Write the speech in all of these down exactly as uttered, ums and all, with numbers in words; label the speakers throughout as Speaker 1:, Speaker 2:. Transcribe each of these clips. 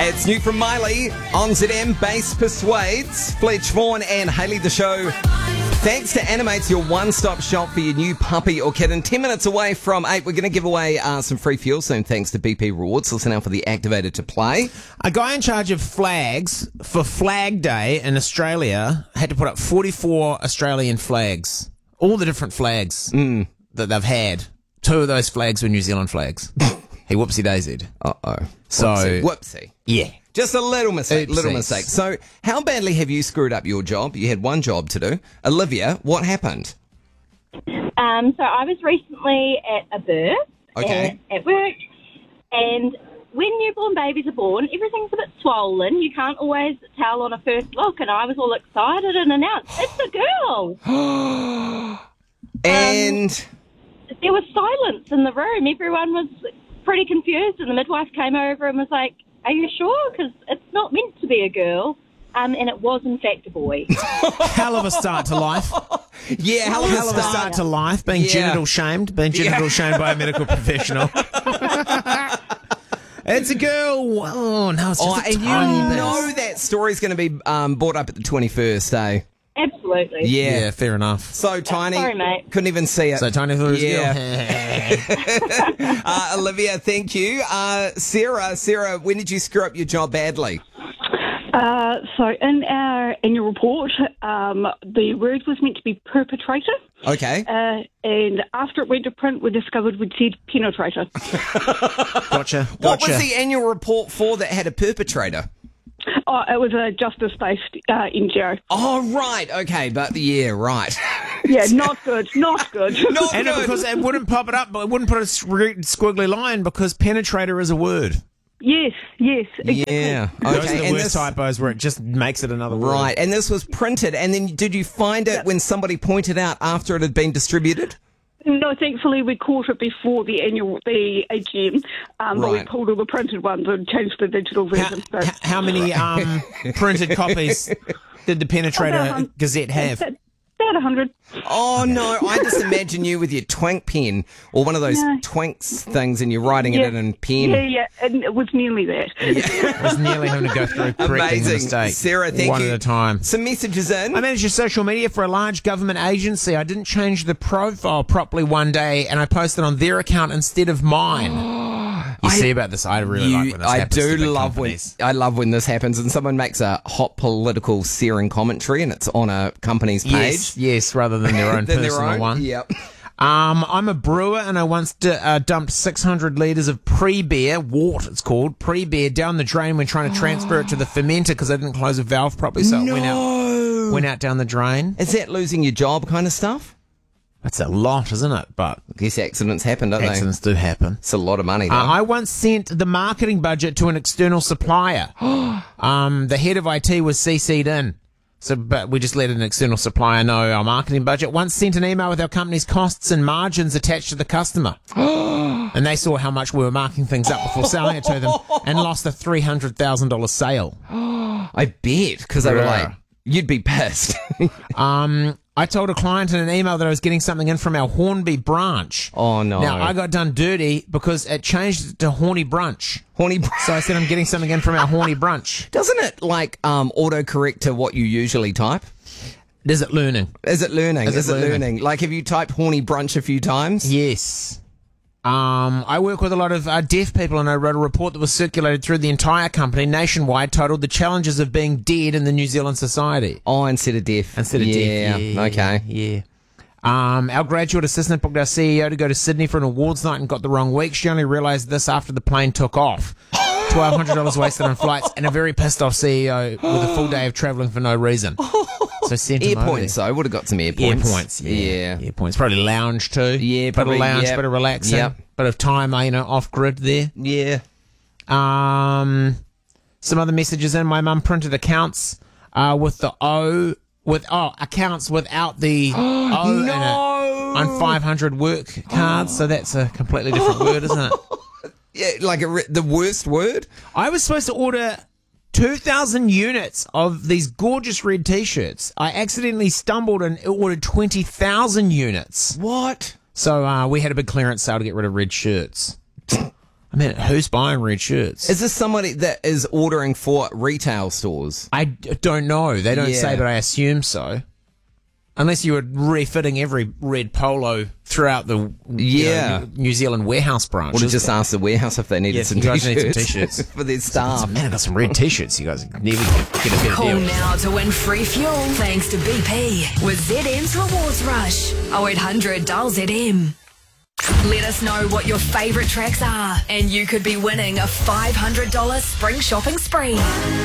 Speaker 1: It's new from Miley on Z M. Bass Persuades. Fletch Vaughan and Hayley the Show. Thanks to Animates, your one-stop shop for your new puppy or kitten. Ten minutes away from eight, we're going to give away uh, some free fuel soon thanks to B P Rewards. Listen out for the activator to play.
Speaker 2: A guy in charge of flags for Flag Day in Australia had to put up forty-four Australian flags. All the different flags
Speaker 1: mm.
Speaker 2: that they've had. Two of those flags were New Zealand flags. He whoopsie-daisied.
Speaker 1: Uh-oh.
Speaker 2: So,
Speaker 1: whoopsie. Whoopsie.
Speaker 2: Yeah.
Speaker 1: Just a little mistake,
Speaker 2: Oopsies.
Speaker 1: little mistake. So, how badly have you screwed up your job? You had one job to do. Olivia, what happened?
Speaker 3: Um, so I was recently at a birth
Speaker 1: Okay.
Speaker 3: at, at work, and when newborn babies are born, everything's a bit swollen. You can't always tell on a first look, and I was all excited and announced, it's a girl.
Speaker 1: and
Speaker 3: Um, there was silence in the room. Everyone was pretty confused, and the midwife came over and was like, are you sure? Because it's not meant to be a girl. Um, and it was, in fact, a boy.
Speaker 2: Hell of a start to life.
Speaker 1: yeah, hell,
Speaker 2: Hell of a
Speaker 1: start.
Speaker 2: start to life. Being
Speaker 1: Yeah.
Speaker 2: genital shamed. Being genital
Speaker 1: Yeah.
Speaker 2: shamed by a medical professional. It's a girl. Oh, no, it's just
Speaker 1: Oh,
Speaker 2: a
Speaker 1: and you
Speaker 2: tiny bit.
Speaker 1: know that story's going to be um, brought up at the twenty-first, eh?
Speaker 3: Absolutely.
Speaker 1: Yeah.
Speaker 2: Yeah, fair enough.
Speaker 1: So tiny.
Speaker 3: Sorry, mate.
Speaker 1: Couldn't even see it.
Speaker 2: So Tiny thought it was a
Speaker 1: Yeah.
Speaker 2: girl.
Speaker 1: uh, Olivia, thank you. Uh, Sarah, Sarah, when did you screw up your job badly?
Speaker 4: Uh, so in our annual report, um, the word was meant to be perpetrator,
Speaker 1: Okay.
Speaker 4: uh, and after it went to print, we discovered we'd said penetrator.
Speaker 2: Gotcha.
Speaker 1: What
Speaker 2: Gotcha.
Speaker 1: was the annual report for that had a perpetrator?
Speaker 4: Oh, it was a justice-based uh, N G O.
Speaker 1: Oh, right. Okay. But yeah, right.
Speaker 4: Yeah, not good, not good.
Speaker 1: Not
Speaker 2: And it,
Speaker 1: good.
Speaker 2: because it wouldn't pop it up, but it wouldn't put a squ- squiggly line because penetrator is a word.
Speaker 4: Yes, yes. exactly.
Speaker 1: Yeah.
Speaker 2: Those
Speaker 1: Okay.
Speaker 2: are the
Speaker 1: and
Speaker 2: worst
Speaker 1: this-
Speaker 2: typos where it just makes it another word.
Speaker 1: Right. And this was printed. And then did you find it when somebody pointed out after it had been distributed?
Speaker 4: No, thankfully we caught it before the annual, the A G M, um, but we
Speaker 1: Right.
Speaker 4: pulled all the printed ones and changed the digital
Speaker 2: How,
Speaker 4: version. So.
Speaker 2: h- how many um, printed copies did the
Speaker 4: About a
Speaker 2: Penetrator
Speaker 4: hun-
Speaker 2: Gazette have?
Speaker 4: About about a hundred.
Speaker 1: Oh, no. I just imagine you with your twink pen or one of those
Speaker 4: No.
Speaker 1: twinks things and you're writing
Speaker 4: Yeah.
Speaker 1: it in pen.
Speaker 4: Yeah, yeah, and it was nearly that.
Speaker 2: It was nearly having to go through correcting the
Speaker 1: Amazing.
Speaker 2: mistake.
Speaker 1: Sarah, thank
Speaker 2: one
Speaker 1: you.
Speaker 2: at a time.
Speaker 1: Some messages in.
Speaker 2: I manage your social media for a large government agency. I didn't change the profile properly one day, and I posted on their account instead of mine. You see about this? I really
Speaker 1: You-
Speaker 2: like when this
Speaker 1: I
Speaker 2: happens
Speaker 1: do
Speaker 2: to big
Speaker 1: love
Speaker 2: companies.
Speaker 1: when I love when this happens and someone makes a hot political searing commentary and it's on a company's page.
Speaker 2: Yes, yes, rather than their own
Speaker 1: Than
Speaker 2: personal
Speaker 1: their own.
Speaker 2: one.
Speaker 1: Yep.
Speaker 2: Um, I'm a brewer, and I once d- uh, dumped six hundred litres of pre-beer, wort it's called, pre-beer, down the drain when trying to transfer it to the fermenter because I didn't close a valve properly, so it went out,
Speaker 1: No.
Speaker 2: went out down the drain.
Speaker 1: Is that losing your job kind of stuff?
Speaker 2: That's a lot, isn't it? But
Speaker 1: I guess accidents happen, don't
Speaker 2: accidents do happen.
Speaker 1: they? It's a lot of money, though.
Speaker 2: Uh, I once sent the marketing budget to an external supplier. um, the head of I T was C C'd in. So, but we just let an external supplier know our marketing budget. Once sent an email with our company's costs and margins attached to the customer. And they saw how much we were marking things up before selling it to them and lost a three hundred thousand dollars sale.
Speaker 1: I bet, because they were
Speaker 2: Yeah.
Speaker 1: like, you'd be pissed.
Speaker 2: Um, I told a client in an email that I was getting something in from our Hornby branch.
Speaker 1: Oh, no.
Speaker 2: Now, I got done dirty because it changed to Horny Brunch.
Speaker 1: Horny.
Speaker 2: So I said I'm getting something in from our Horny Brunch.
Speaker 1: Doesn't it, like, um, autocorrect to what you usually type?
Speaker 2: Is it learning?
Speaker 1: Is it learning?
Speaker 2: Is it
Speaker 1: Is it learning?
Speaker 2: learning?
Speaker 1: Like, have you typed horny brunch a few times?
Speaker 2: Yes. Um, I work with a lot of uh, deaf people, and I wrote a report that was circulated through the entire company nationwide titled The Challenges of Being Dead in the New Zealand Society.
Speaker 1: Oh, instead of deaf.
Speaker 2: Instead of
Speaker 1: yeah,
Speaker 2: deaf. Yeah,
Speaker 1: okay.
Speaker 2: Yeah. Um, our graduate assistant booked our C E O to go to Sydney for an awards night and got the wrong week. She only realised this after the plane took off. twelve hundred dollars wasted on flights, and a very pissed off C E O with a full day of travelling for no reason. So sent
Speaker 1: Air
Speaker 2: him over
Speaker 1: points,
Speaker 2: there.
Speaker 1: though. Would have got some air
Speaker 2: Air
Speaker 1: points.
Speaker 2: points, yeah.
Speaker 1: Yeah.
Speaker 2: Air points. Probably lounge too.
Speaker 1: Yeah,
Speaker 2: Bit
Speaker 1: probably,
Speaker 2: of lounge,
Speaker 1: yep.
Speaker 2: bit of relaxing.
Speaker 1: Yep.
Speaker 2: Bit of time, you know, off grid there.
Speaker 1: Yeah.
Speaker 2: Um, some other messages in. My mum printed accounts uh, with the O, with, oh, accounts without the O in it on five hundred work cards. So that's a completely different word, isn't it?
Speaker 1: Yeah, like a, re- the worst word?
Speaker 2: I was supposed to order two thousand units of these gorgeous red t-shirts. I accidentally stumbled and ordered twenty thousand units.
Speaker 1: What?
Speaker 2: So uh, we had a big clearance sale to get rid of red shirts. I mean, who's buying red shirts?
Speaker 1: Is this somebody that is ordering for retail stores?
Speaker 2: I d- don't know. They don't
Speaker 1: Yeah.
Speaker 2: say, but I assume so. Unless you were refitting every red polo throughout the you
Speaker 1: Yeah.
Speaker 2: know, New Zealand warehouse branch.
Speaker 1: Or to just ask the warehouse if they needed
Speaker 2: Yes,
Speaker 1: some
Speaker 2: you guys need some
Speaker 1: t-shirts,
Speaker 2: t-shirts.
Speaker 1: for their staff.
Speaker 2: Man, I got some red t-shirts. You guys never get, get a better
Speaker 5: Call
Speaker 2: deal.
Speaker 5: now to win free fuel thanks to B P with Z M's Rewards Rush. oh eight hundred dial Z M. Let us know what your favourite tracks are and you could be winning a five hundred dollars spring shopping spree.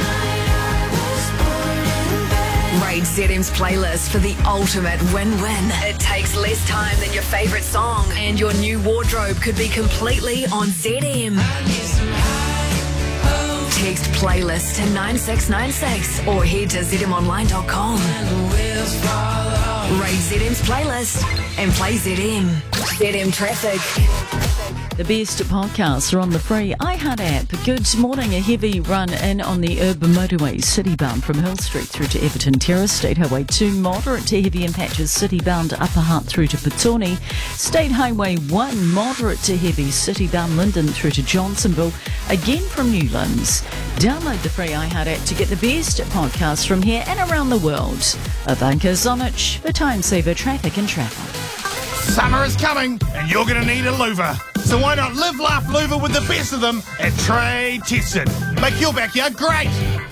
Speaker 5: Raid Z M's playlist for the ultimate win-win. It takes less time than your favourite song and your new wardrobe could be completely on Z M. Text playlist to nine six nine six or head to z m online dot com. Raid Z M's playlist and play Z M. Z M Traffic.
Speaker 6: The best podcasts are on the free iHeart app. Good morning. A heavy run in on the urban motorway citybound from Hill Street through to Everton Terrace. State Highway two moderate to heavy in patches citybound Upper Hutt through to Petone. State Highway one moderate to heavy citybound Linden through to Johnsonville. Again from Newlands. Download the free iHeart app to get the best podcasts from here and around the world. Ivanka Zonic for Time Saver Traffic and Travel.
Speaker 7: Summer is coming, and you're going to need a louver. So why not live, laugh, louver with the best of them at Trade Tested? Make your backyard great.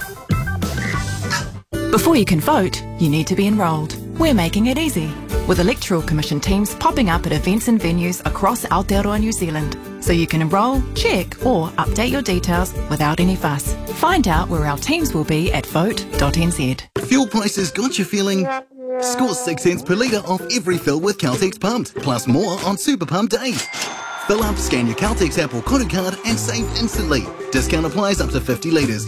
Speaker 8: Before you can vote, you need to be enrolled. We're making it easy, with Electoral Commission teams popping up at events and venues across Aotearoa, New Zealand, so you can enrol, check or update your details without any fuss. Find out where our teams will be at vote dot n z.
Speaker 9: Fuel prices got you feeling... Score six cents per litre off every fill with Caltex Pumped, plus more on Super Pump Days. Fill up, scan your Caltex app or Kodu card and save instantly. Discount applies up to fifty litres.